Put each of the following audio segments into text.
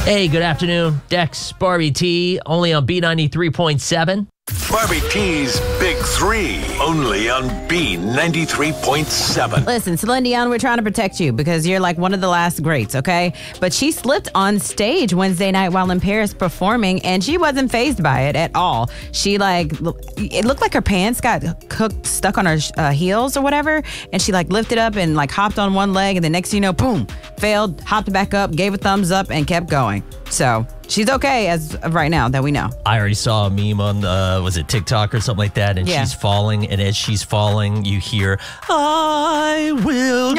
Hey, good afternoon. Dex, Barbie T, only on B93.7. Barbie T's Big Three, only on B93.7. Listen, Celine Dion, we're trying to protect you because you're like one of the last greats, okay? But she slipped on stage Wednesday night while in Paris performing, and she wasn't fazed by it at all. She it looked like her pants got stuck on her heels or whatever, and she lifted up and hopped on one leg, and the next thing you know, boom, failed, hopped back up, gave a thumbs up, and kept going. So she's okay as of right now that we know. I already saw a meme on, was it TikTok or something like that? And she's falling, and as she's falling, you hear, I will.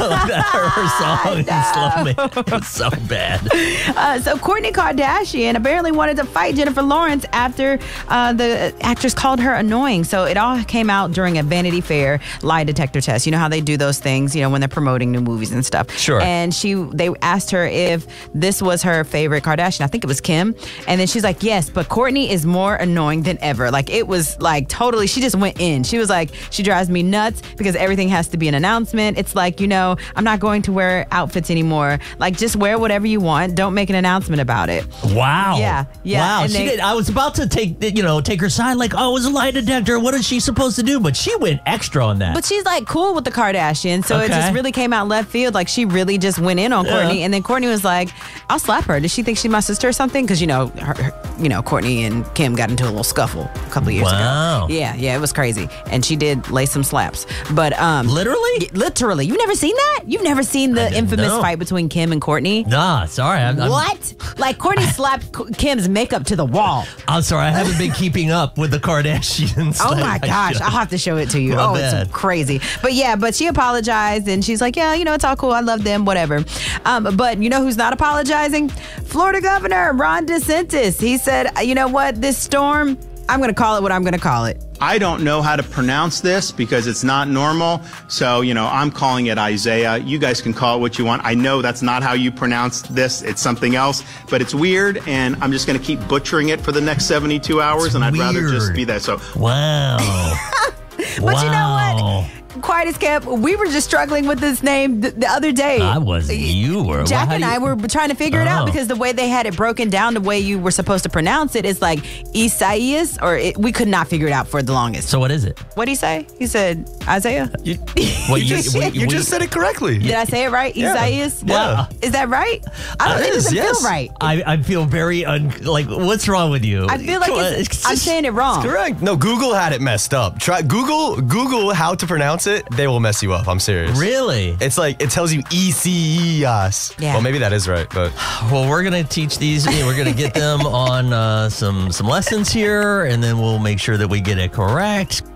Her song in slow mo. It's so bad. So Kourtney Kardashian apparently wanted to fight Jennifer Lawrence after the actress called her annoying. So it all came out during a Vanity Fair lie detector test. You know how they do those things, when they're promoting new movies and stuff. Sure. And they asked her if this was her favorite Kardashian. I think it was Kim. And then she's like, yes, but Kourtney is more annoying than ever. It was totally, she just went in. She was like, she drives me nuts because everything has to be an announcement. It's I'm not going to wear outfits anymore. Just wear whatever you want. Don't make an announcement about it. Wow. Yeah. Wow. And She did. I was about to take her side, it was a lie detector. What is she supposed to do? But she went extra on that. But she's cool with the Kardashians. So it just really came out left field. She really just went in on Kourtney. And then Kourtney was like, I'll slap her. Does she think she's my sister or something? Because, Kourtney and Kim got into a little scuffle a couple of years ago. Yeah, it was crazy. And she did lay some slaps. But Literally? Literally. You've never seen that? You've never seen the infamous fight between Kim and Kourtney? Nah, sorry. What? Kourtney slapped Kim's makeup to the wall. I'm sorry. I haven't been keeping up with the Kardashians. Oh my gosh. I'll have to show it to you. It's crazy. But she apologized and she's like, it's all cool. I love them, whatever. But you know who's not apologizing? Florida Governor Ron DeSantis. He said, you know what? This storm, I'm going to call it what I'm going to call it. I don't know how to pronounce this because it's not normal. So, I'm calling it Isaiah. You guys can call it what you want. I know that's not how you pronounce this. It's something else, but it's weird. And I'm just going to keep butchering it for the next 72 hours. And I'd rather just be that. So, wow. But you know what? Quiet as kept. We were just struggling with this name the other day. I wasn't. You were. Jack and I were trying to figure it out because the way they had it broken down, the way you were supposed to pronounce it is Isaias, we could not figure it out for the longest. So what is it? What did he say? He said Isaiah. You just said it correctly. Did I say it right? Yeah. Isaias? Yeah. Is that right? It doesn't feel right. I feel very what's wrong with you? I feel I'm saying it wrong. It's correct. No, Google had it messed up. Try Google how to pronounce it. They will mess you up. I'm serious. Really? It's it tells you ECES. Yeah. Well, maybe that is right, but well, we're gonna teach these. We're gonna get them on some lessons here, and then we'll make sure that we get it correct.